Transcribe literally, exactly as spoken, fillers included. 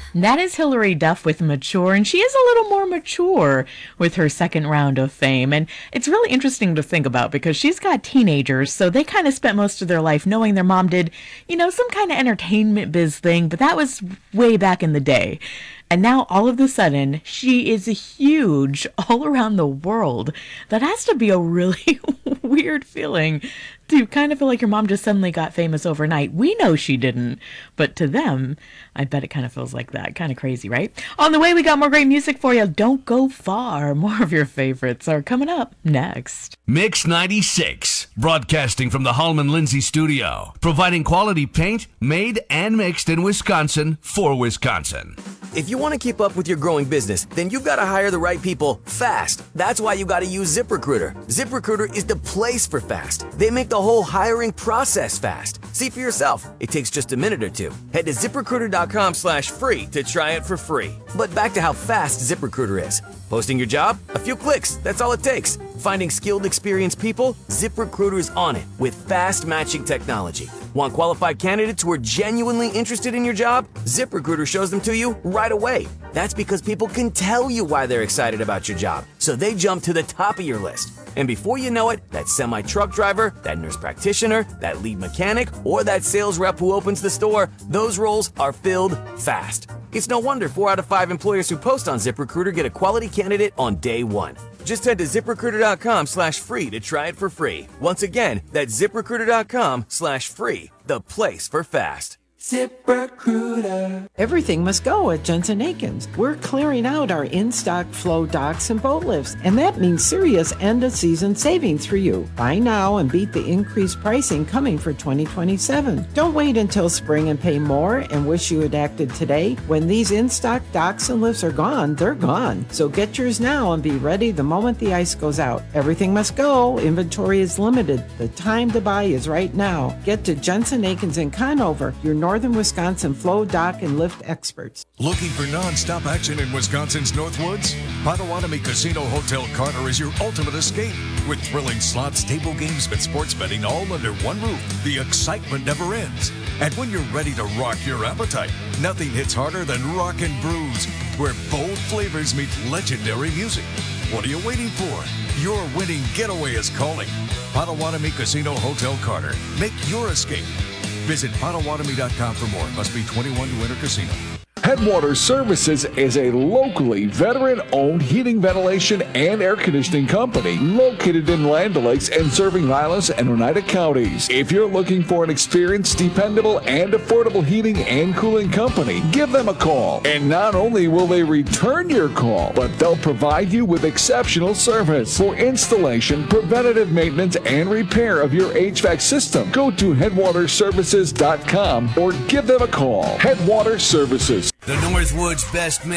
That is Hilary Duff with Mature, and she is a little more mature with her second round of fame. And it's really interesting to think about because she's got teenagers, so they kind of spent most of their life knowing their mom did, you know, some kind of entertainment biz thing, but that was way back in the day. And now all of a sudden, she is huge all around the world. That has to be a really weird feeling to kind of feel like your mom just suddenly got famous overnight. We know she didn't, but to them, I bet it kind of feels like that. Kind of crazy, right? On the way, we got more great music for you. Don't go far. More of your favorites are coming up next. Mix ninety-six, broadcasting from the Hallman Lindsay studio, providing quality paint made and mixed in Wisconsin for Wisconsin. If you want to keep up with your growing business, then you've got to hire the right people fast. That's why you got to use ZipRecruiter. ZipRecruiter is the place for fast. They make the whole hiring process fast. See for yourself. It takes just a minute or two. Head to ZipRecruiter.com slash free to try it for free. But back to how fast ZipRecruiter is. Posting your job? A few clicks. That's all it takes. Finding skilled, experienced people? ZipRecruiter's on it with fast matching technology. Want qualified candidates who are genuinely interested in your job? ZipRecruiter shows them to you right away. That's because people can tell you why they're excited about your job, so they jump to the top of your list. And before you know it, that semi-truck driver, that nurse practitioner, that lead mechanic, or that sales rep who opens the store, those roles are filled fast. It's no wonder four out of five employers who post on ZipRecruiter get a quality candidate on day one. Just head to ZipRecruiter.com slash free to try it for free. Once again, that's ZipRecruiter.com slash free, the place for fast. ZipRecruiter. Everything must go at Jensen Akins. We're clearing out our in-stock flow docks and boat lifts, and that means serious end-of-season savings for you. Buy now and beat the increased pricing coming for twenty twenty-seven. Don't wait until spring and pay more and wish you had acted today. When these in-stock docks and lifts are gone, they're gone. So get yours now and be ready the moment the ice goes out. Everything must go. Inventory is limited. The time to buy is right now. Get to Jensen Akins in Conover, your Northern Wisconsin flow, dock, and lift experts. Looking for non-stop action in Wisconsin's Northwoods? Potawatomi Casino Hotel Carter is your ultimate escape. With thrilling slots, table games, and sports betting all under one roof, the excitement never ends. And when you're ready to rock your appetite, nothing hits harder than Rock and Brews, where bold flavors meet legendary music. What are you waiting for? Your winning getaway is calling. Potawatomi Casino Hotel Carter. Make your escape. Visit Potawatomi dot com for more. Must be twenty-one to enter casino. Headwater Services is a locally veteran-owned heating, ventilation, and air conditioning company located in Land O'Lakes and serving Niles and Oneida counties. If you're looking for an experienced, dependable, and affordable heating and cooling company, give them a call. And not only will they return your call, but they'll provide you with exceptional service for installation, preventative maintenance, and repair of your H V A C system. Go to headwater services dot com or give them a call. Headwater Services. The Northwoods Best